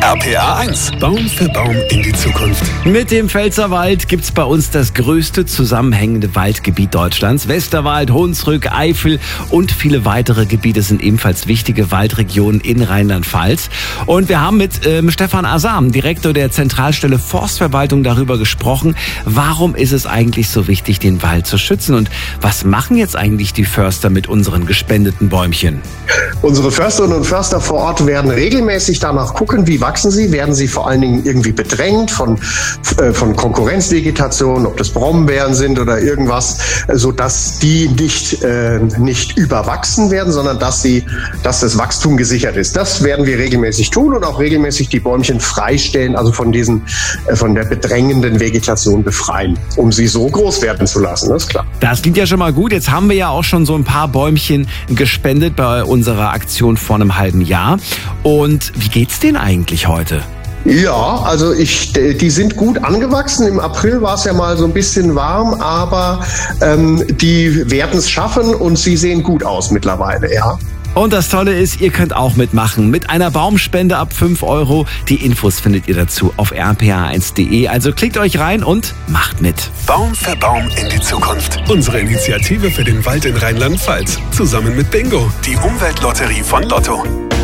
RPA 1. Baum für Baum in die Zukunft. Mit dem Pfälzerwald gibt's bei uns das größte zusammenhängende Waldgebiet Deutschlands. Westerwald, Hunsrück, Eifel und viele weitere Gebiete sind ebenfalls wichtige Waldregionen in Rheinland-Pfalz. Und wir haben mit Stefan Asam, Direktor der Zentralstelle Forstverwaltung, darüber gesprochen, warum ist es eigentlich so wichtig, den Wald zu schützen und was machen jetzt eigentlich die Förster mit unseren gespendeten Bäumchen? Unsere Försterinnen und Förster vor Ort werden regelmäßig danach gucken, wie wachsen sie, werden sie vor allen Dingen irgendwie bedrängt von Konkurrenzvegetation, ob das Brombeeren sind oder irgendwas, sodass die nicht überwachsen werden, sondern dass das Wachstum gesichert ist. Das werden wir regelmäßig tun und auch regelmäßig die Bäumchen freistellen, also von der bedrängenden Vegetation befreien, um sie so groß werden zu lassen, das ist klar. Das klingt ja schon mal gut. Jetzt haben wir ja auch schon so ein paar Bäumchen gespendet bei unserer Aktion vor einem halben Jahr. Und wie geht's denen eigentlich heute? Ja, also die sind gut angewachsen. Im April war es ja mal so ein bisschen warm, aber die werden es schaffen und sie sehen gut aus mittlerweile, ja. Und das Tolle ist, ihr könnt auch mitmachen mit einer Baumspende ab 5 €. Die Infos findet ihr dazu auf rpa1.de. Also klickt euch rein und macht mit. Baum für Baum in die Zukunft. Unsere Initiative für den Wald in Rheinland-Pfalz. Zusammen mit Bingo, die Umweltlotterie von Lotto.